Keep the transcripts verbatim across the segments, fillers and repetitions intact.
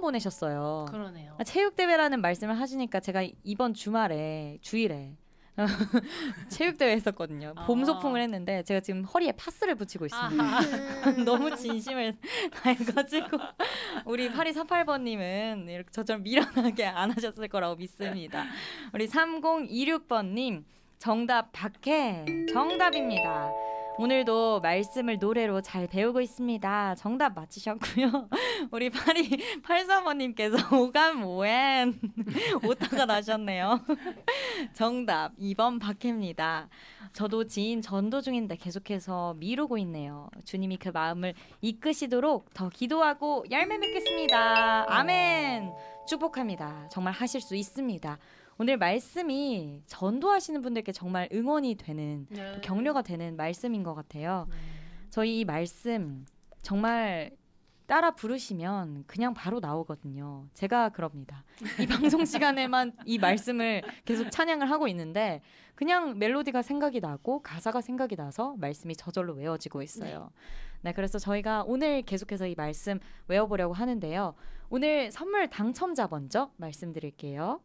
보내셨어요. 그러네요. 체육대회라는 말씀을 하시니까 제가 이번 주말에 주일에 체육대회 했었거든요. 아. 봄 소풍을 했는데 제가 지금 허리에 파스를 붙이고 있습니다. 너무 진심을 다해가지고 우리 팔이사팔 번님은 이렇게 저처럼 미련하게 안 하셨을 거라고 믿습니다. 우리 삼공이육 번님 정답 박해 정답입니다. 오늘도 말씀을 노래로 잘 배우고 있습니다. 정답 맞히셨고요. 우리 팔이팔삼 번님께서 오감 오엔 오타가 나셨네요. 정답 이 번 박해입니다. 저도 지인 전도 중인데 계속해서 미루고 있네요. 주님이 그 마음을 이끄시도록 더 기도하고 열매 맺겠습니다. 아멘. 축복합니다. 정말 하실 수 있습니다. 오늘 말씀이 전도하시는 분들께 정말 응원이 되는 네. 격려가 되는 말씀인 것 같아요. 네. 저희 이 말씀 정말 따라 부르시면 그냥 바로 나오거든요. 제가 그럽니다. 이 방송 시간에만 이 말씀을 계속 찬양을 하고 있는데 그냥 멜로디가 생각이 나고 가사가 생각이 나서 말씀이 저절로 외워지고 있어요. 네, 네 그래서 저희가 오늘 계속해서 이 말씀 외워보려고 하는데요. 오늘 선물 당첨자 먼저 말씀드릴게요.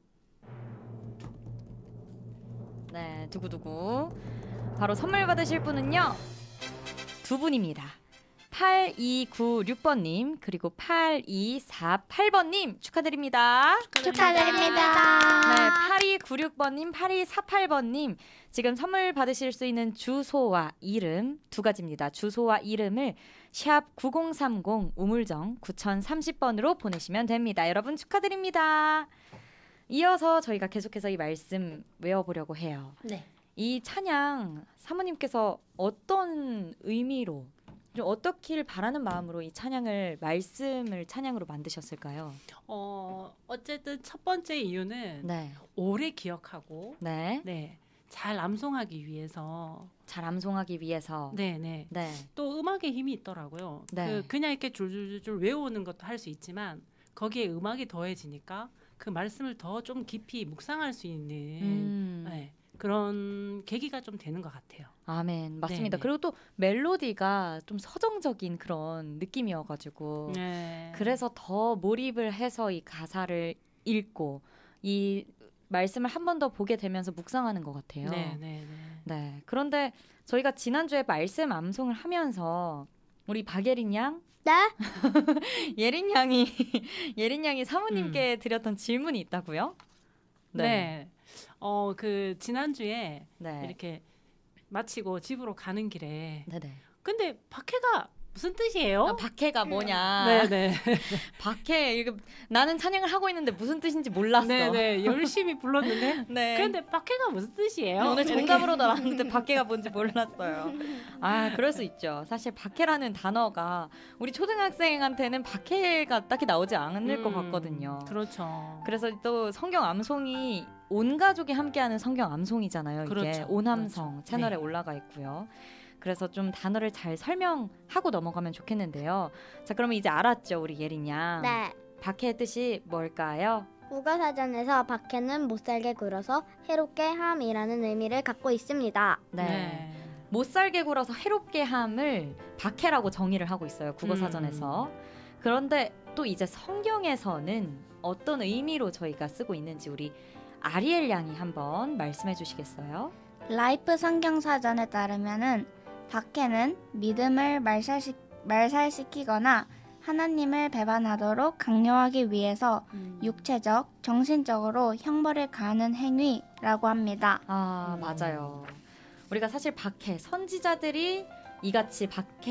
네, 두구두구. 바로 선물 받으실 분은요. 두 분입니다. 팔이구육 번님 그리고 팔이사팔 번님 축하드립니다. 축하드립니다. 네, 팔이구육 번님, 팔이사팔 번님 지금 선물 받으실 수 있는 주소와 이름 두 가지입니다. 주소와 이름을 샵 구공삼공 우물정 구공삼공 번으로 보내시면 됩니다. 여러분 축하드립니다. 이어서 저희가 계속해서 이 말씀 외워보려고 해요. 네. 이 찬양 사모님께서 어떤 의미로 좀 어떻길 바라는 마음으로 이 찬양을 말씀을 찬양으로 만드셨을까요? 어, 어쨌든 첫 번째 이유는 네. 오래 기억하고 네. 네. 잘 암송하기 위해서 잘 암송하기 위해서 네, 네. 네. 또 음악에 힘이 있더라고요. 네. 그 그냥 이렇게 줄줄줄 외우는 것도 할 수 있지만 거기에 음악이 더해지니까 그 말씀을 더 좀 깊이 묵상할 수 있는 음. 네, 그런 계기가 좀 되는 것 같아요. 아멘. 맞습니다. 네네. 그리고 또 멜로디가 좀 서정적인 그런 느낌이어가지고 네. 그래서 더 몰입을 해서 이 가사를 읽고 이 말씀을 한 번 더 보게 되면서 묵상하는 것 같아요. 네, 네, 네. 네. 그런데 저희가 지난주에 말씀 암송을 하면서 우리 박예린 양, 네? 예린 양이 예린 양이 사모님께 음. 드렸던 질문이 있다고요? 네. 어, 그 지난주에 네. 이렇게 마치고 집으로 가는 길에 네네. 근데 박해가 무슨 뜻이에요? 아, 박해가 뭐냐? 네, 네. 박해 이거 나는 찬양을 하고 있는데 무슨 뜻인지 몰랐어. 네, 네. 열심히 불렀는데 네. 근데 박해가 무슨 뜻이에요? 오늘 이렇게. 정답으로 나왔는데 박해가 뭔지 몰랐어요. 아, 그럴 수 있죠. 사실 박해라는 단어가 우리 초등학생한테는 박해가 딱히 나오지 않을 것 음, 같거든요. 그렇죠. 그래서 또 성경 암송이 온 가족이 함께하는 성경 암송이잖아요. 이게 그렇죠. 온암성 그렇죠. 채널에 네. 올라가 있고요. 그래서 좀 단어를 잘 설명하고 넘어가면 좋겠는데요. 자, 그러면 이제 알았죠, 우리 예린 양. 네. 박해의 뜻이 뭘까요? 국어사전에서 박해는 못살게 굴어서 해롭게 함이라는 의미를 갖고 있습니다. 네. 네. 못살게 굴어서 해롭게 함을 박해라고 정의를 하고 있어요. 국어사전에서. 음. 그런데 또 이제 성경에서는 어떤 의미로 저희가 쓰고 있는지 우리 아리엘 양이 한번 말씀해 주시겠어요? 라이프 성경사전에 따르면은 박해는 믿음을 말살시, 말살시키거나 하나님을 배반하도록 강요하기 위해서 음. 육체적, 정신적으로 형벌을 가하는 행위라고 합니다. 아, 음. 맞아요. 우리가 사실 박해, 선지자들이 이같이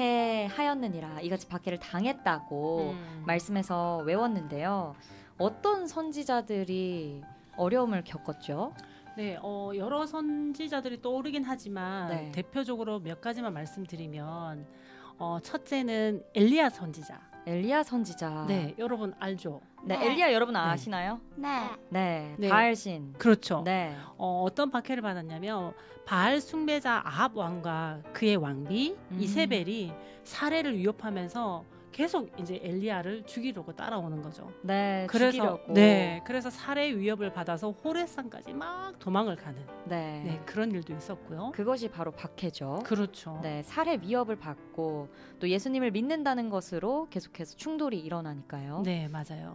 박해하였느니라, 이같이 박해를 당했다고 음. 말씀해서 외웠는데요. 어떤 선지자들이 어려움을 겪었죠? 네, 어, 여러 선지자들이 떠오르긴 하지만 네. 대표적으로 몇 가지만 말씀드리면 어, 첫째는 엘리야 선지자. 엘리야 선지자. 네, 여러분 알죠? 네, 네. 엘리야 여러분 아시나요? 네. 네, 네. 바알신. 그렇죠. 네, 어, 어떤 박해를 받았냐면 바알 숭배자 아합 왕과 그의 왕비 음. 이세벨이 살해를 위협하면서 계속 이제 엘리야를 죽이려고 따라오는 거죠. 네, 그래서 죽이려고. 네, 그래서 살해 위협을 받아서 호레산까지 막 도망을 가는 네. 네, 그런 일도 있었고요. 그것이 바로 박해죠. 그렇죠. 네, 살해 위협을 받고 또 예수님을 믿는다는 것으로 계속해서 충돌이 일어나니까요. 네, 맞아요.